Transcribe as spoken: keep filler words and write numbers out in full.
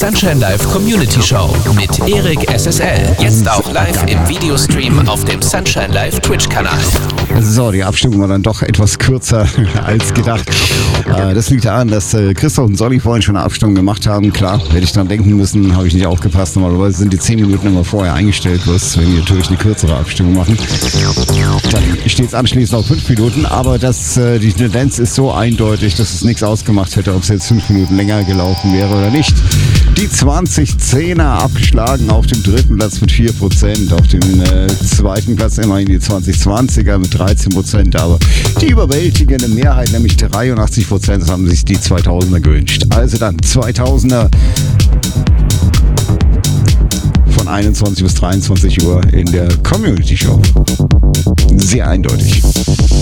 Sunshine Live Community Show mit Erik S S L. Jetzt auch live im Videostream auf dem Sunshine Live Twitch-Kanal. So, die Abstimmung war dann doch etwas kürzer als gedacht. Das liegt daran, dass Christoph und Solly vorhin schon eine Abstimmung gemacht haben. Klar, hätte ich dran denken müssen, habe ich nicht aufgepasst. Normalerweise sind die zehn Minuten immer vorher eingestellt, was, wenn die natürlich eine kürzere Abstimmung machen. Dann steht es anschließend auf fünf Minuten, aber das, die Tendenz ist so eindeutig, dass es nichts ausgemacht hätte, ob es jetzt fünf Minuten länger gelaufen wäre oder nicht. Die zwanzig zehner abgeschlagen auf dem dritten Platz mit vier Prozent, auf dem äh, zweiten Platz immerhin die zwanzig zwanziger mit dreizehn Prozent, aber die überwältigende Mehrheit, nämlich dreiundachtzig Prozent, haben sich die zweitausender gewünscht. Also dann zweitausender von einundzwanzig bis dreiundzwanzig Uhr in der Community Show. Sehr eindeutig.